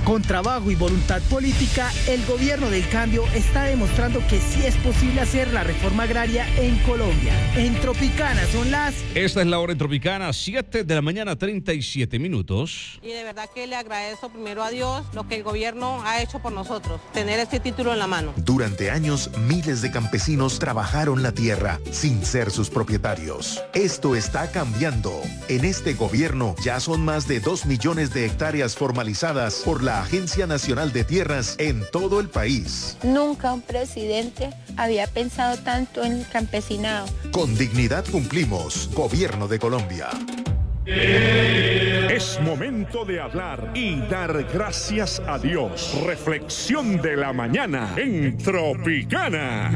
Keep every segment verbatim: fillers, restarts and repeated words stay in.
Con trabajo y voluntad política, el gobierno del cambio está demostrando que sí es posible hacer la reforma agraria en Colombia. En Tropicana son las... Esta es la hora en Tropicana, siete de la mañana, treinta y siete minutos. Y de verdad que le agradezco primero a Dios lo que el gobierno ha hecho por nosotros, tener este título en la mano. Durante años, miles de campesinos trabajaron la tierra sin ser sus propietarios. Esto está cambiando. En este gobierno ya son más de dos millones de hectáreas formalizadas por la Agencia Nacional de Tierras en todo el país. Nunca un presidente había pensado tanto en el campesinado. Con dignidad cumplimos. Gobierno de Colombia. Es momento de hablar y dar gracias a Dios. Reflexión de la mañana en Tropicana.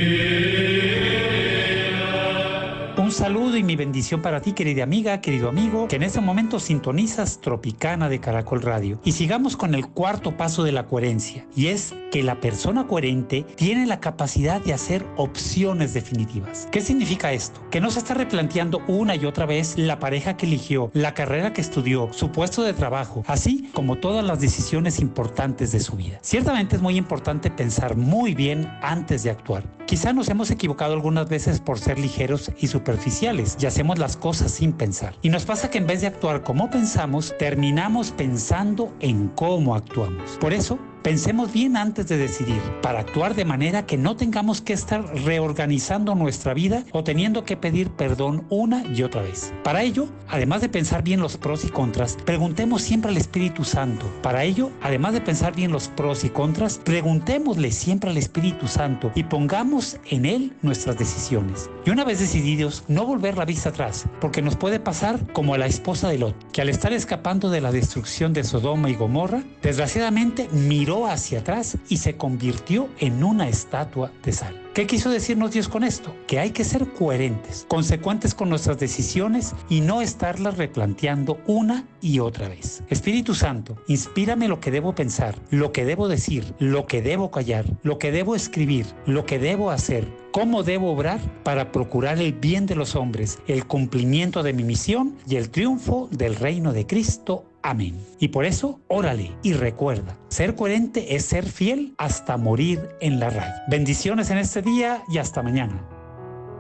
Un saludo y mi bendición para ti, querida amiga, querido amigo, que en este momento sintonizas Tropicana de Caracol Radio. Y sigamos con el cuarto paso de la coherencia, y es que la persona coherente tiene la capacidad de hacer opciones definitivas. ¿Qué significa esto? Que no se está replanteando una y otra vez la pareja que eligió, la carrera que estudió, su puesto de trabajo, así como todas las decisiones importantes de su vida. Ciertamente es muy importante pensar muy bien antes de actuar. Quizá nos hemos equivocado algunas veces por ser ligeros y superficiales y hacemos las cosas sin pensar. Y nos pasa que en vez de actuar como pensamos, terminamos pensando en cómo actuamos. Por eso, pensemos bien antes de decidir, para actuar de manera que no tengamos que estar reorganizando nuestra vida o teniendo que pedir perdón una y otra vez. Para ello, además de pensar bien los pros y contras, preguntemos siempre al Espíritu Santo. Para ello, además de pensar bien los pros y contras, preguntémosle siempre al Espíritu Santo y pongamos en Él nuestras decisiones. Y una vez decididos, no volver la vista atrás, porque nos puede pasar como a la esposa de Lot, que al estar escapando de la destrucción de Sodoma y Gomorra, desgraciadamente miró hacia atrás y se convirtió en una estatua de sal. ¿Qué quiso decirnos Dios con esto? Que hay que ser coherentes, consecuentes con nuestras decisiones y no estarlas replanteando una y otra vez. Espíritu Santo, inspírame lo que debo pensar, lo que debo decir, lo que debo callar, lo que debo escribir, lo que debo hacer, cómo debo obrar para procurar el bien de los hombres, el cumplimiento de mi misión y el triunfo del reino de Cristo. Amén. Y por eso, órale y recuerda, ser coherente es ser fiel hasta morir en la raya. Bendiciones en este día y hasta mañana.